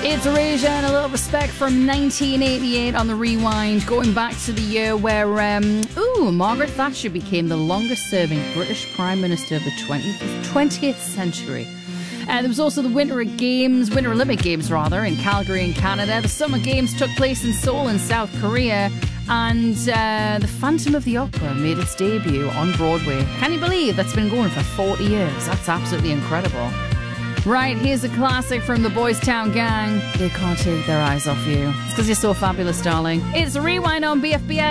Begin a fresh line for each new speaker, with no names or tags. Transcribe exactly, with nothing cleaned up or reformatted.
It's Erasure and a little respect from nineteen eighty-eight on the Rewind, going back to the year where, um, ooh, Margaret Thatcher became the longest-serving British Prime Minister of the twentieth, twentieth century. Uh, there was also the Winter Games, Winter Olympic Games rather, in Calgary in Canada. The Summer Games took place in Seoul in South Korea. And uh, The Phantom of the Opera made its debut on Broadway. Can you believe that's been going for forty years? That's absolutely incredible. Right, here's a classic from the Boys Town Gang. They can't take their eyes off you. It's because you're so fabulous, darling. It's a Rewind on B F B S.